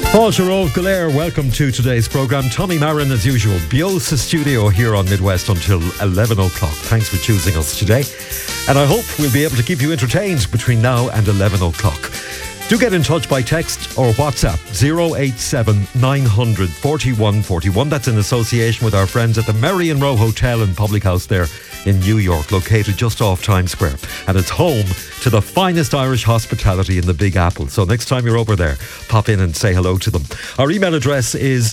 Paul Sharov Galair, welcome to today's programme. Tommy Marin, as usual, Biosa Studio here on Midwest until 11 o'clock. Thanks for choosing us today. And I hope we'll be able to keep you entertained between now and 11 o'clock. Do get in touch by text or WhatsApp 087 900 41 41. That's in association with our friends at the Merrion Row Hotel and Public House there in New York, located just off Times Square. And it's home to the finest Irish hospitality in the Big Apple. So next time you're over there, pop in and say hello to them. Our email address is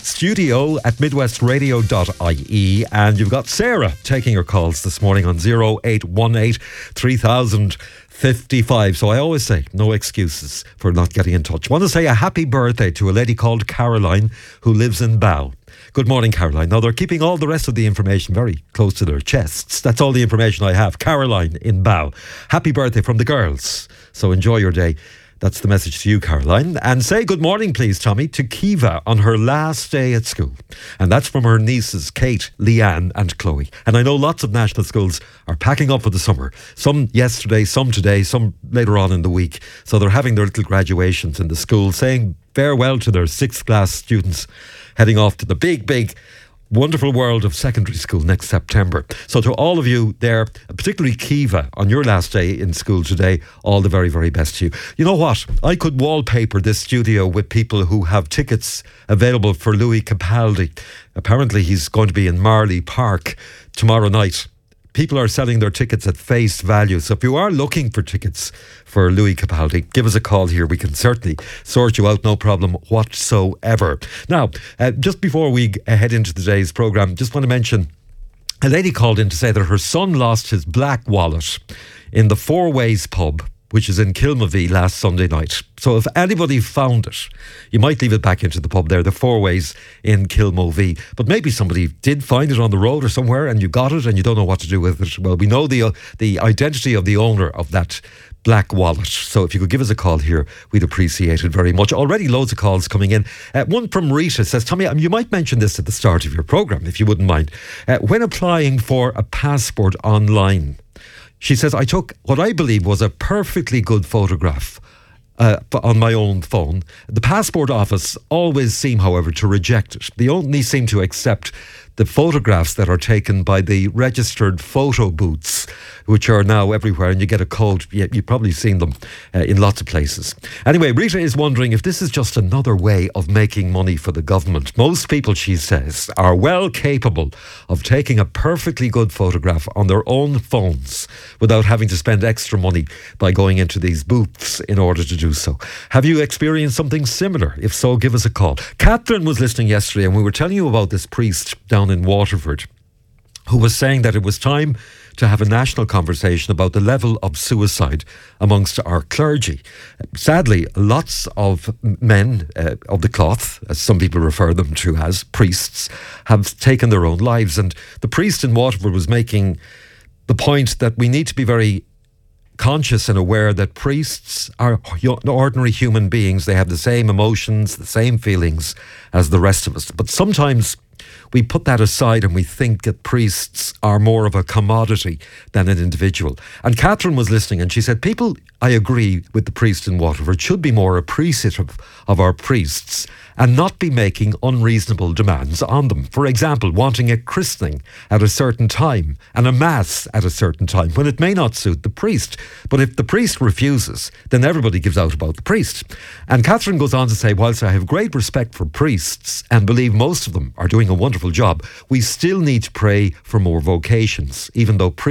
studio@midwestradio.ie, and you've got Sarah taking your calls this morning on 0818 3000 55. So I always say no excuses for not getting in touch. I want to say a happy birthday to a lady called Caroline who lives in Bow. Good morning, Caroline. Now, they're keeping all the rest of the information very close to their chests. That's all the information I have. Caroline in Bow. Happy birthday from the girls. So enjoy your day. That's the message to you, Caroline. And say good morning, please, Tommy, to Kiva on her last day at school. And that's from her nieces, Kate, Leanne and Chloe. And I know lots of national schools are packing up for the summer. Some yesterday, some today, some later on in the week. So they're having their little graduations in the school, saying farewell to their sixth class students, heading off to the big, wonderful world of secondary school next September. So to all of you there, particularly Kiva, on your last day in school today, all the very, very best to you. You know what? I could wallpaper this studio with people who have tickets available for Louis Capaldi. Apparently he's going to be in Marley Park tomorrow night. People are selling their tickets at face value. So if you are looking for tickets for Louis Capaldi, give us a call here. We can certainly sort you out, no problem whatsoever. Now, just before we head into today's programme, just want to mention a lady called in to say that her son lost his black wallet in the Four Ways pub, which is in Kilmavie, last Sunday night. So if anybody found it, you might leave it back into the pub there, the Four Ways in Kilmavie. But maybe somebody did find it on the road or somewhere and you got it and you don't know what to do with it. Well, we know the identity of the owner of that black wallet. So if you could give us a call here, we'd appreciate it very much. Already loads of calls coming in. One from Rita says, Tommy, you might mention this at the start of your programme, if you wouldn't mind. When applying for a passport online, she says, I took what I believe was a perfectly good photograph on my own phone. The passport office always seem, however, to reject it. They only seem to accept the photographs that are taken by the registered photo booths, which are now everywhere, and you get a code. You've probably seen them in lots of places. Anyway, Rita is wondering if this is just another way of making money for the government. Most people, she says, are well capable of taking a perfectly good photograph on their own phones without having to spend extra money by going into these booths in order to do so. Have you experienced something similar? If so, give us a call. Catherine was listening yesterday, and we were telling you about this priest down in Waterford who was saying that it was time to have a national conversation about the level of suicide amongst our clergy. Sadly, lots of men of the cloth, as some people refer them to as priests, have taken their own lives. And the priest in Waterford was making the point that we need to be very conscious and aware that priests are ordinary human beings. They have the same emotions, the same feelings as the rest of us. But sometimes we put that aside and we think that priests are more of a commodity than an individual. And Catherine was listening and she said, people, I agree with the priest in Waterford, should be more appreciative of our priests and not be making unreasonable demands on them. For example, wanting a christening at a certain time and a mass at a certain time when it may not suit the priest. But if the priest refuses, then everybody gives out about the priest. And Catherine goes on to say, whilst I have great respect for priests and believe most of them are doing a wonderful job, we still need to pray for more vocations, even though